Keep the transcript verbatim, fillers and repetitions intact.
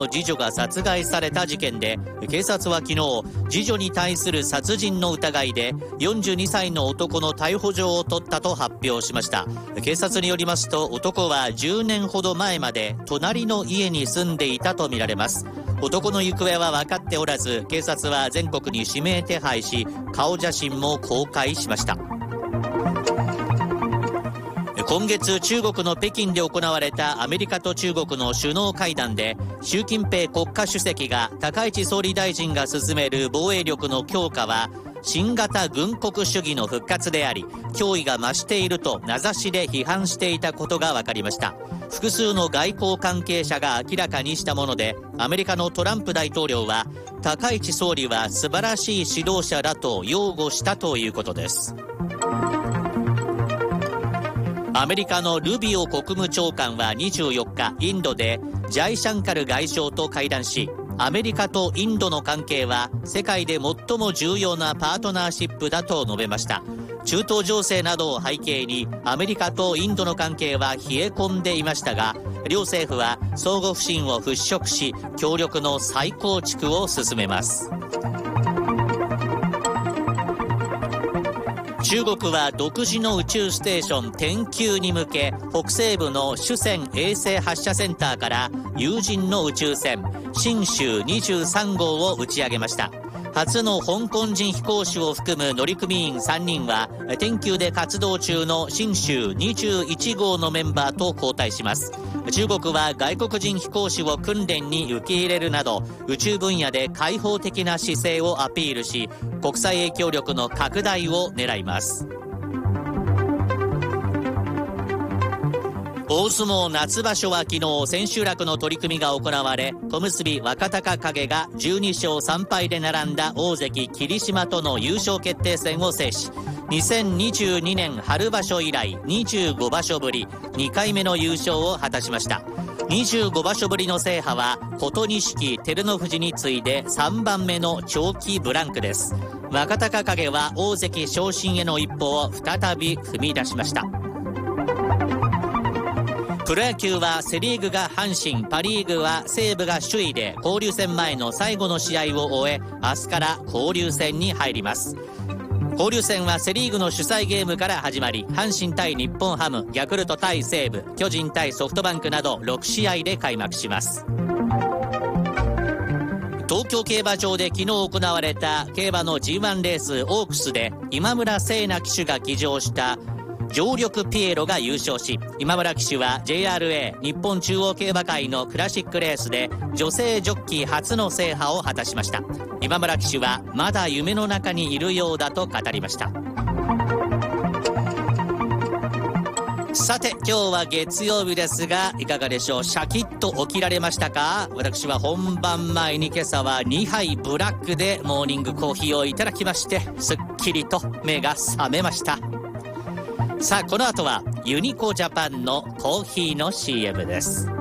次女が殺害された事件で、警察は昨日、次女に対する殺人の疑いでよんじゅうにさいの男の逮捕状を取ったと発表しました。警察によりますと、男はじゅうねんほど前まで隣の家に住んでいたとみられます。男の行方は分かっておらず、警察は全国に指名手配し、顔写真も公開しました。今月、中国の北京で行われたアメリカと中国の首脳会談で、習近平国家主席が高市総理大臣が進める防衛力の強化は新型軍国主義の復活であり、脅威が増していると名指しで批判していたことが分かりました。複数の外交関係者が明らかにしたもので、アメリカのトランプ大統領は高市総理は素晴らしい指導者だと擁護したということです。アメリカのルビオ国務長官はにじゅうよっか、インドでジャイシャンカル外相と会談し、アメリカとインドの関係は世界で最も重要なパートナーシップだと述べました。中東情勢などを背景にアメリカとインドの関係は冷え込んでいましたが、両政府は相互不信を払拭し、協力の再構築を進めます。中国は独自の宇宙ステーション天宮に向け、北西部の酒泉衛星発射センターから有人の宇宙船神舟にじゅうさんごうを打ち上げました。初の香港人飛行士を含む乗組員さんにんは天宮で活動中の神舟にじゅういちごうのメンバーと交代します。中国は外国人飛行士を訓練に受け入れるなど、宇宙分野で開放的な姿勢をアピールし、国際影響力の拡大を狙います。大相撲夏場所は昨日千秋楽の取り組みが行われ、小結若隆景がじゅうにしょうさんぱいで並んだ大関霧島との優勝決定戦を制し、にせんにじゅうにねん春場所以来にじゅうごばしょぶりにかいめの優勝を果たしました。にじゅうごばしょぶりの制覇は琴錦、照ノ富士に次いでさんばんめの長期ブランクです。若隆景は大関昇進への一歩を再び踏み出しました。プロ野球はセリーグが阪神、パリーグは西武が首位で交流戦前の最後の試合を終え、明日から交流戦に入ります。交流戦はセリーグの主催ゲームから始まり、阪神対日本ハム、ヤクルト対西武、巨人対ソフトバンクなどろくしあいで開幕します。東京競馬場で昨日行われた競馬の ジーワン レースオークスで、今村聖奈騎手が騎乗した常緑ピエロが優勝し、今村騎手は ジェイアールエー 日本中央競馬会のクラシックレースで女性ジョッキー初の制覇を果たしました。今村騎手はまだ夢の中にいるようだと語りました。さて、今日は月曜日ですが、いかがでしょう。シャキッと起きられましたか？私は本番前に今朝はにはいブラックでモーニングコーヒーをいただきまして、すっきりと目が覚めました。さあ、この後はユニコジャパンのコーヒーの シーエム です。